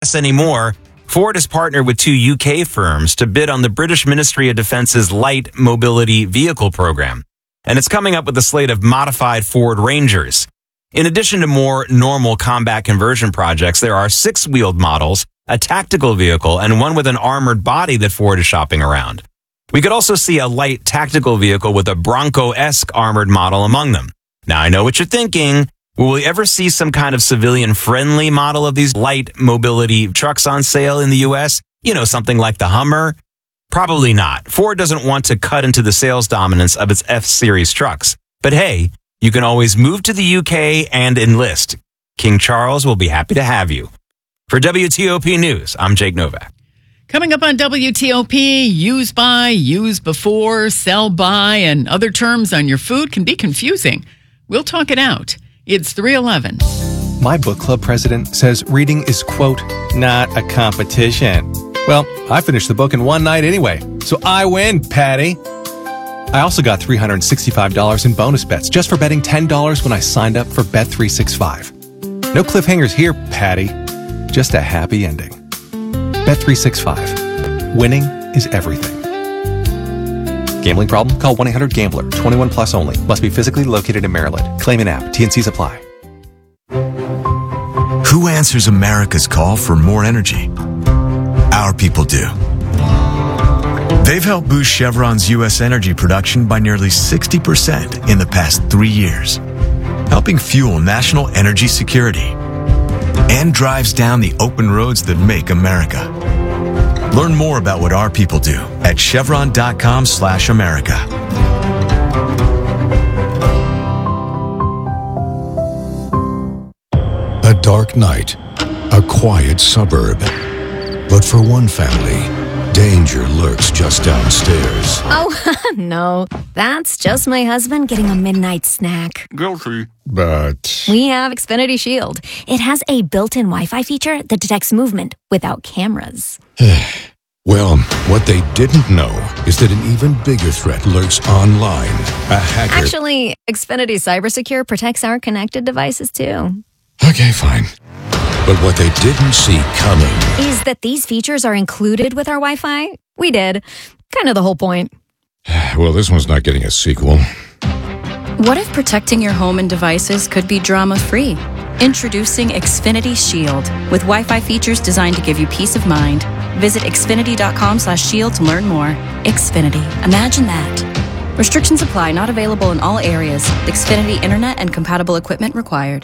US anymore, Ford has partnered with two UK firms to bid on the British Ministry of Defence's Light Mobility Vehicle program. And it's coming up with a slate of modified Ford Rangers. In addition to more normal combat conversion projects, there are 6-wheeled models, a tactical vehicle, and one with an armored body that Ford is shopping around. We could also see a light tactical vehicle with a Bronco-esque armored model among them. Now, I know what you're thinking. Will we ever see some kind of civilian-friendly model of these light mobility trucks on sale in the U.S.? You know, something like the Hummer? Probably not. Ford doesn't want to cut into the sales dominance of its F-Series trucks. But hey, you can always move to the UK and enlist. King Charles will be happy to have you. For WTOP News, I'm Jake Novak. Coming up on WTOP, use by, use before, sell by, and other terms on your food can be confusing. We'll talk it out. It's 3:11. My book club president says reading is, quote, not a competition. Well, I finished the book in one night anyway, so I win, Patty. I also got $365 in bonus bets just for betting $10 when I signed up for Bet365. No cliffhangers here, Patty. Just a happy ending. Bet365. Winning is everything. Gambling problem? Call 1-800-GAMBLER. 21 plus only. Must be physically located in Maryland. Claim in app. T&Cs apply. Who answers America's call for more energy? Our people do. They've helped boost Chevron's U.S. energy production by nearly 60% in the past 3 years, helping fuel national energy security, and drives down the open roads that make America. Learn more about what our people do at chevron.com/America. A dark night, a quiet suburb. But for one family, danger lurks just downstairs. Oh, no. That's just my husband getting a midnight snack. Guilty. But We have Xfinity Shield. It has a built-in Wi-Fi feature that detects movement without cameras. well, what they didn't know is that an even bigger threat lurks online. A hacker. Actually, Xfinity CyberSecure protects our connected devices, too. Okay, fine. But what they didn't see coming Is that these features are included with our Wi-Fi? We did. Kind of the whole point. Well, this one's not getting a sequel. What if protecting your home and devices could be drama-free? Introducing Xfinity Shield with Wi-Fi features designed to give you peace of mind. Visit xfinity.com/shield to learn more. Xfinity. Imagine that. Restrictions apply. Not available in all areas. Xfinity Internet and compatible equipment required.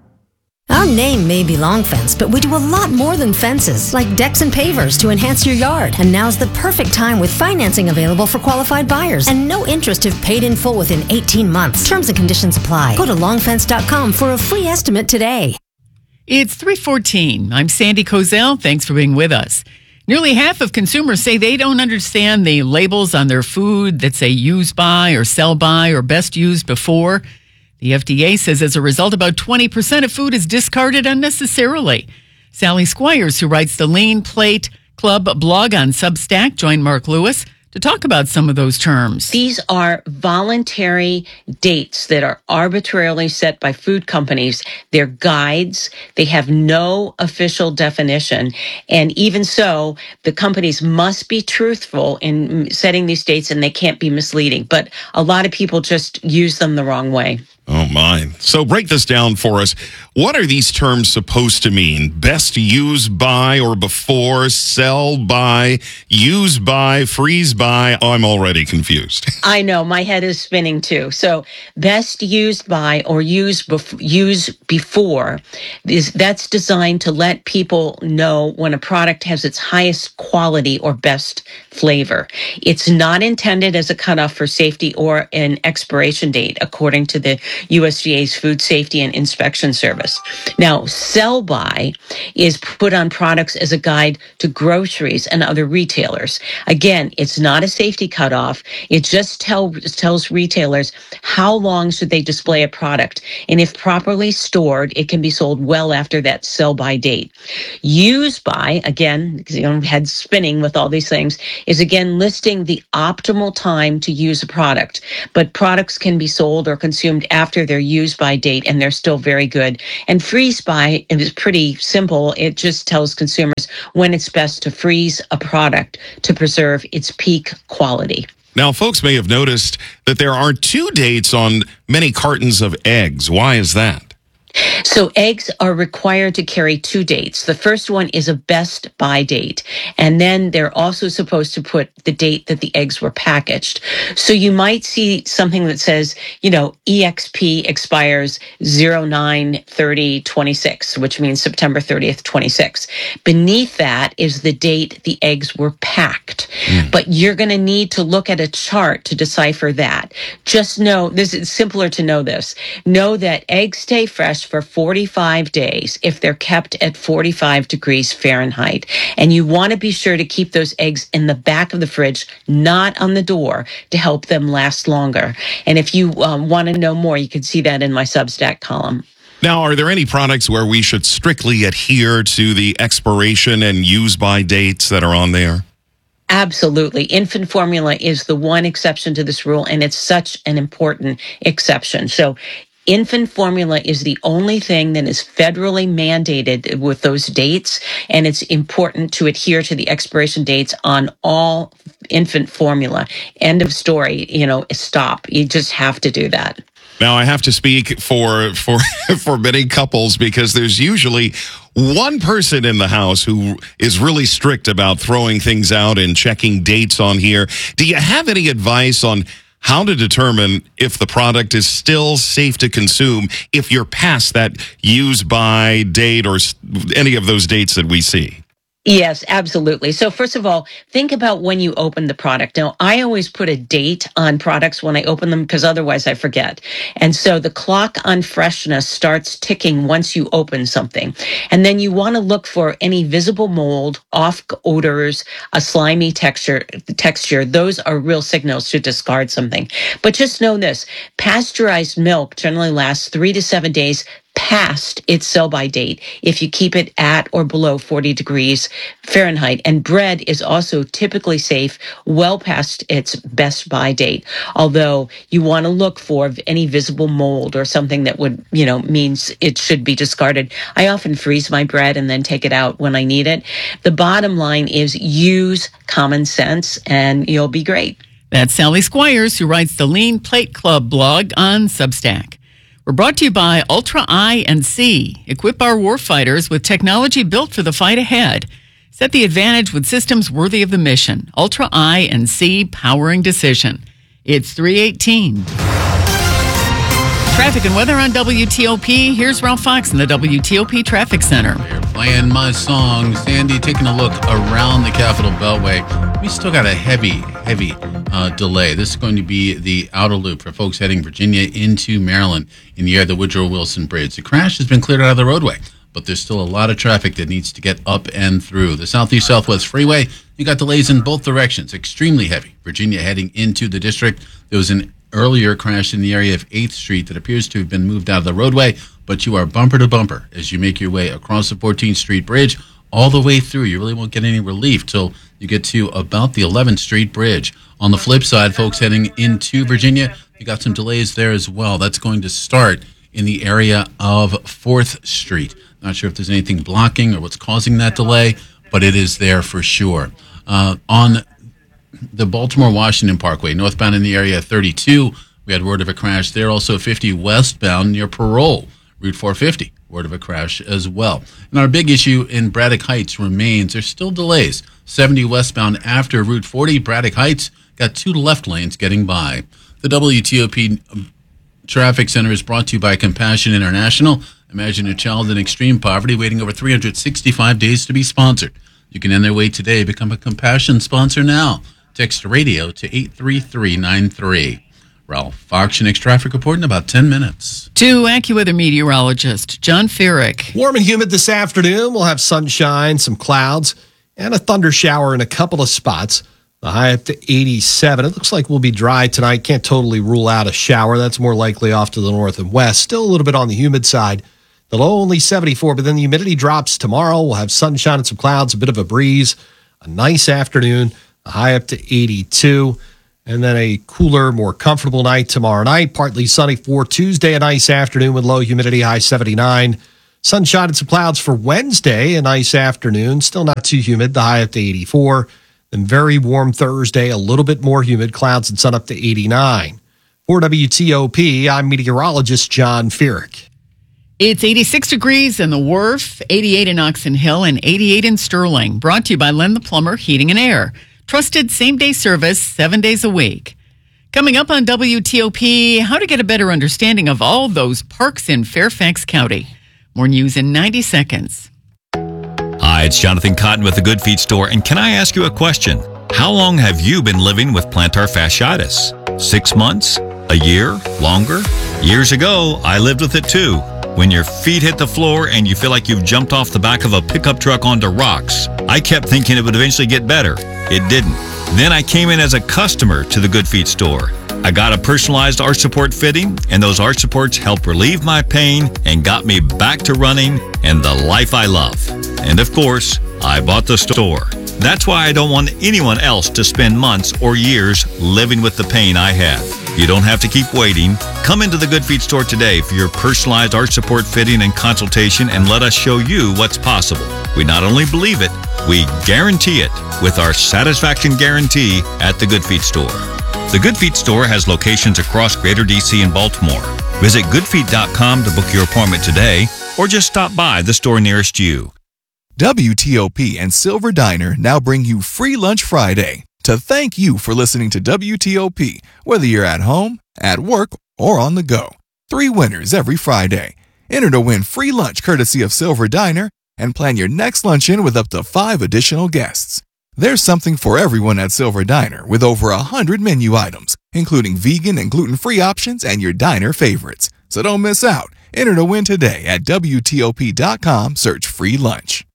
Our name may be Long Fence, but we do a lot more than fences, like decks and pavers to enhance your yard. And now's the perfect time with financing available for qualified buyers. And no interest if paid in full within 18 months. Terms and conditions apply. Go to longfence.com for a free estimate today. It's 3:14. I'm Sandy Kozel. Thanks for being with us. Nearly half of consumers say they don't understand the labels on their food that say use by or sell by or best used before. The FDA says as a result, about 20% of food is discarded unnecessarily. Sally Squires, who writes the Lean Plate Club blog on Substack, joined Mark Lewis to talk about some of those terms. These are voluntary dates that are arbitrarily set by food companies. They're guides. They have no official definition. And even so, the companies must be truthful in setting these dates and they can't be misleading. But a lot of people just use them the wrong way. Oh, my. So break this down for us. What are these terms supposed to mean? Best use by or before, sell by, use by, freeze by? Oh, I'm already confused. I know. My head is spinning, too. So best used by or use before, that's designed to let people know when a product has its highest quality or best flavor. It's not intended as a cutoff for safety or an expiration date, according to the USDA's Food Safety and Inspection Service. Now, sell by is put on products as a guide to groceries and other retailers. Again, it's not a safety cutoff. It just tells retailers how long should they display a product. And if properly stored, it can be sold well after that sell by date. Use by, again, because head spinning with all these things, is again listing the optimal time to use a product. But products can be sold or consumed after after their use by date, and they're still very good. And freeze by is pretty simple. It just tells consumers when it's best to freeze a product to preserve its peak quality. Now, folks may have noticed that there are 2 dates on many cartons of eggs. Why is that? So eggs are required to carry 2 dates. The first one is a best by date. And then they're also supposed to put the date that the eggs were packaged. So you might see something that says, EXP expires 09/30/26, which means September 30th, 26. Beneath that is the date the eggs were packed. But you're going to need to look at a chart to decipher that. Just know, this is simpler to know this. Know that eggs stay fresh for 45 days if they're kept at 45 degrees Fahrenheit. And you want to be sure to keep those eggs in the back of the fridge, not on the door, to help them last longer. And if you want to know more, you can see that in my Substack column. Now, are there any products where we should strictly adhere to the expiration and use by dates that are on there? Absolutely. Infant formula is the one exception to this rule, and it's such an important exception. So infant formula is the only thing that is federally mandated with those dates, and it's important to adhere to the expiration dates on all infant formula. End of story. Stop. You just have to do that. Now, I have to speak for many couples, because there's usually one person in the house who is really strict about throwing things out and checking dates on here. Do you have any advice on how to determine if the product is still safe to consume if you're past that use by date or any of those dates that we see? Yes, absolutely. So first of all, think about when you open the product. Now, I always put a date on products when I open them because otherwise I forget. And so the clock on freshness starts ticking once you open something. And then you want to look for any visible mold, off odors, a slimy texture. Those are real signals to discard something. But just know this, pasteurized milk generally lasts 3 to 7 days past its sell-by date if you keep it at or below 40 degrees Fahrenheit. And bread is also typically safe well past its best-by date, although you want to look for any visible mold or something that would, means it should be discarded. I often freeze my bread and then take it out when I need it. The bottom line is use common sense and you'll be great. That's Sally Squires, who writes the Lean Plate Club blog on Substack. We're brought to you by Ultra I and C. Equip our warfighters with technology built for the fight ahead. Set the advantage with systems worthy of the mission. Ultra I and C, powering decision. It's 3:18. Traffic and weather on WTOP. Here's Ralph Fox in the WTOP Traffic Center. You're playing my song. Sandy, taking a look around the Capitol Beltway. We still got a heavy delay. This is going to be the outer loop for folks heading Virginia into Maryland in the area of the Woodrow Wilson Bridge. The crash has been cleared out of the roadway, but there's still a lot of traffic that needs to get up and through. The Southeast Southwest Freeway, you got delays in both directions. Extremely heavy. Virginia heading into the district. There was an earlier crash in the area of 8th Street that appears to have been moved out of the roadway, but you are bumper to bumper as you make your way across the 14th Street Bridge all the way through. You really won't get any relief till you get to about the 11th Street Bridge. On the flip side, folks heading into Virginia, you got some delays there as well. That's going to start in the area of 4th Street. Not sure if there's anything blocking or what's causing that delay, but it is there for sure. On the Baltimore-Washington Parkway, northbound in the area of 32, we had word of a crash there. Also 50 westbound near Parole, Route 450, word of a crash as well. And our big issue in Braddock Heights remains. There's still delays. 70 westbound after Route 40, Braddock Heights, got 2 left lanes getting by. The WTOP Traffic Center is brought to you by Compassion International. Imagine a child in extreme poverty waiting over 365 days to be sponsored. You can end their wait today. Become a Compassion sponsor now. Text radio to 83393. Ralph Fox, your next traffic report in about 10 minutes. To AccuWeather meteorologist John Ferrick. Warm and humid this afternoon. We'll have sunshine, some clouds, and a thunder shower in a couple of spots. The high up to 87. It looks like we'll be dry tonight. Can't totally rule out a shower. That's more likely off to the north and west. Still a little bit on the humid side. The low only 74, but then the humidity drops tomorrow. We'll have sunshine and some clouds, a bit of a breeze. A nice afternoon. The high up to 82. And then a cooler, more comfortable night tomorrow night. Partly sunny for Tuesday, a nice afternoon with low humidity, high 79. Sunshine and some clouds for Wednesday, a nice afternoon. Still not too humid, the high up to 84. Then very warm Thursday, a little bit more humid, clouds and sun up to 89. For WTOP, I'm meteorologist John Feerick. It's 86 degrees in the Wharf, 88 in Oxon Hill, and 88 in Sterling. Brought to you by Len the Plumber Heating and Air. Trusted same-day service 7 days a week. Coming up on WTOP, how to get a better understanding of all those parks in Fairfax County. More news in 90 seconds. Hi, it's Jonathan Cotton with the Good Feet Store, and can I ask you a question? How long have you been living with plantar fasciitis? 6 months? A year? Longer? Years ago, I lived with it too. When your feet hit the floor and you feel like you've jumped off the back of a pickup truck onto rocks. I kept thinking it would eventually get better. It didn't. Then I came in as a customer to the Good Feet Store. I got a personalized arch support fitting, and those arch supports helped relieve my pain and got me back to running and the life I love. And of course, I bought the store. That's why I don't want anyone else to spend months or years living with the pain I have. You don't have to keep waiting. Come into the Good Feet Store today for your personalized arch support fitting and consultation, and let us show you what's possible. We not only believe it, we guarantee it with our satisfaction guarantee at the Good Feet Store. The Good Feet Store has locations across Greater DC and Baltimore. Visit goodfeet.com to book your appointment today, or just stop by the store nearest you. WTOP and Silver Diner now bring you Free Lunch Friday to thank you for listening to WTOP, whether you're at home, at work, or on the go. 3 winners every Friday. Enter to win free lunch courtesy of Silver Diner and plan your next luncheon with up to 5 additional guests. There's something for everyone at Silver Diner with over 100 menu items, including vegan and gluten-free options and your diner favorites. So don't miss out. Enter to win today at WTOP.com. Search free lunch.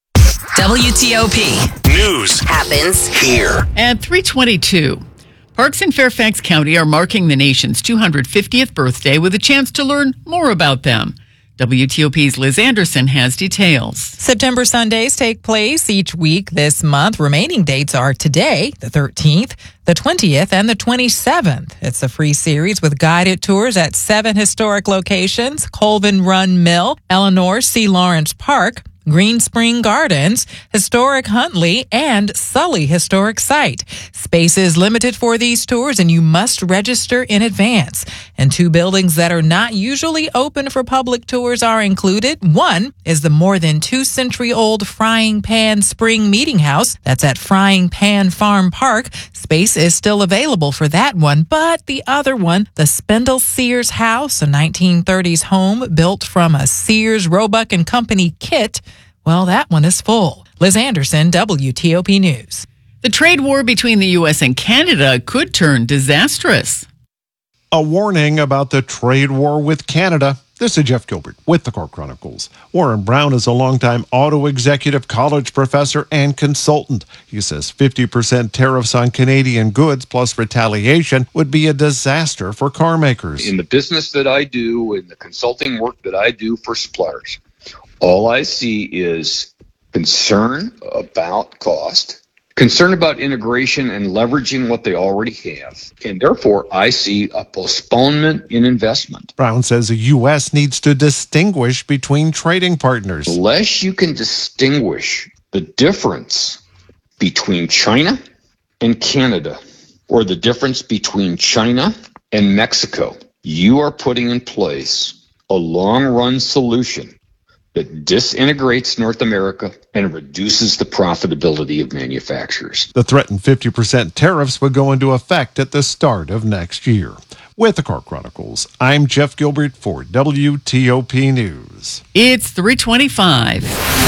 WTOP. News happens here. At 3:22, parks in Fairfax County are marking the nation's 250th birthday with a chance to learn more about them. WTOP's Liz Anderson has details. September Sundays take place each week this month. Remaining dates are today, the 13th, the 20th, and the 27th. It's a free series with guided tours at 7 historic locations: Colvin Run Mill, Eleanor C. Lawrence Park, Green Spring Gardens, Historic Huntley, and Sully Historic Site. Space is limited for these tours, and you must register in advance. And 2 buildings that are not usually open for public tours are included. One is the more than 2-century-old Frying Pan Spring Meeting House. That's at Frying Pan Farm Park. Space is still available for that one, but the other one, the Spindle Sears House, a 1930s home built from a Sears, Roebuck & Company kit, well, that one is full. Liz Anderson, WTOP News. The trade war between the U.S. and Canada could turn disastrous. A warning about the trade war with Canada. This is Jeff Gilbert with the Cork Chronicles. Warren Brown is a longtime auto executive, college professor, and consultant. He says 50% tariffs on Canadian goods plus retaliation would be a disaster for car makers. In the business that I do, in the consulting work that I do for suppliers, all I see is concern about cost, concern about integration and leveraging what they already have. And therefore, I see a postponement in investment. Brown says the U.S. needs to distinguish between trading partners. Unless you can distinguish the difference between China and Canada, or the difference between China and Mexico, you are putting in place a long-run solution that disintegrates North America and reduces the profitability of manufacturers. The threatened 50% tariffs would go into effect at the start of next year. With the Cork Chronicles, I'm Jeff Gilbert for WTOP News. It's 3:25.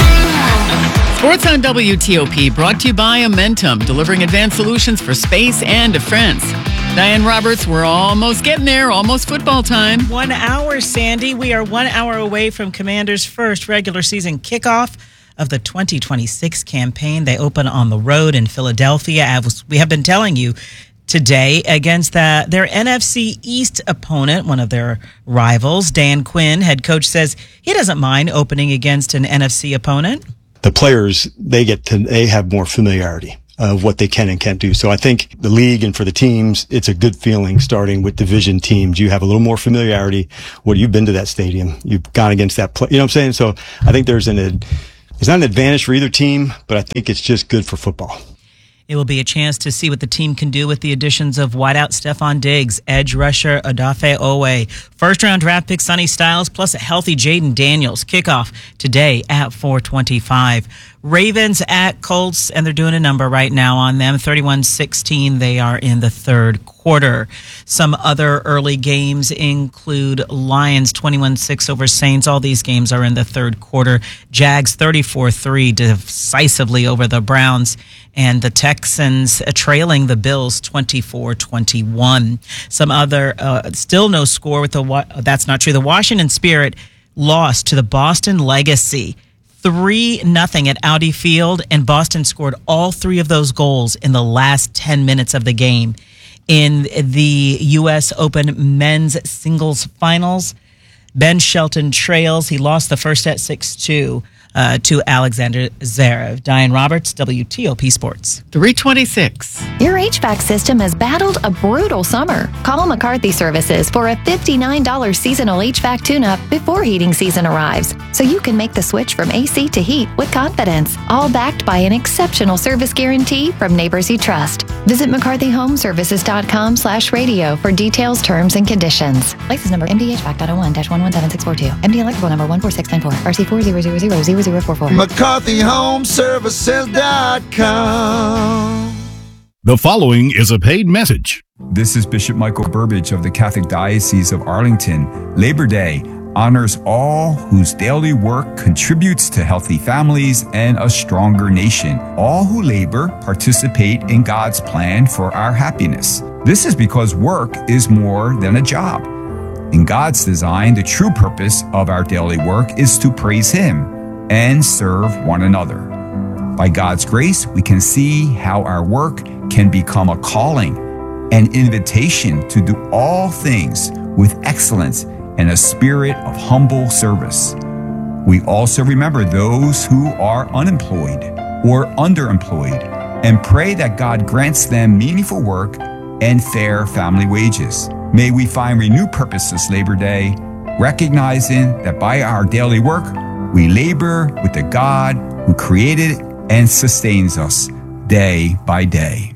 Sports on WTOP, brought to you by Amentum, delivering advanced solutions for space and defense. Diane Roberts, we're almost getting there, almost football time. 1 hour, Sandy. We are 1 hour away from Commanders' first regular season kickoff of the 2026 campaign. They open on the road in Philadelphia, as we have been telling you today, against their NFC East opponent, one of their rivals. Dan Quinn, head coach, says he doesn't mind opening against an NFC opponent. The players, they have more familiarity of what they can and can't do. So I think the league and for the teams, it's a good feeling starting with division teams. You have a little more familiarity. You've been to that stadium. You've gone against that play. You know what I'm saying? So I think it's not an advantage for either team, but I think it's just good for football. It will be a chance to see what the team can do with the additions of wideout Stephon Diggs, edge rusher Odafe Owe, first-round draft pick Sonny Styles, plus a healthy Jaden Daniels. Kickoff today at 4:25. Ravens at Colts, and they're doing a number right now on them, 31-16. They are in the third quarter. Some other early games include Lions 21-6 over Saints. All these games are in the third quarter. Jags 34-3 decisively over the Browns, and the Texans trailing the Bills 24-21. Some other, still no score with that's not true. The Washington Spirit lost to the Boston Legacy 3-0 at Audi Field, and Boston scored all three of those goals in the last 10 minutes of the game. In the U.S. Open men's singles finals, Ben Shelton trails. He lost the first set 6-2 to Alexander Zverev. Diane Roberts, WTOP Sports. 326. Your HVAC system has battled a brutal summer. Call McCarthy Services for a $59 seasonal HVAC tune-up before heating season arrives, so you can make the switch from AC to heat with confidence, all backed by an exceptional service guarantee from neighbors you trust. Visit McCarthyHomeservices.com/radio for details, terms, and conditions. License number MDHVAC.01-117642. MD electrical number 14694. RC40000044. McCarthyHomeservices.com. The following is a paid message. This is Bishop Michael Burbidge of the Catholic Diocese of Arlington. Labor Day honors all whose daily work contributes to healthy families and a stronger nation. All who labor participate in God's plan for our happiness. This is because work is more than a job. In God's design, the true purpose of our daily work is to praise Him and serve one another. By God's grace, we can see how our work can become a calling, an invitation to do all things with excellence and a spirit of humble service. We also remember those who are unemployed or underemployed and pray that God grants them meaningful work and fair family wages. May we find renewed purpose this Labor Day, recognizing that by our daily work, we labor with the God who created and sustains us day by day.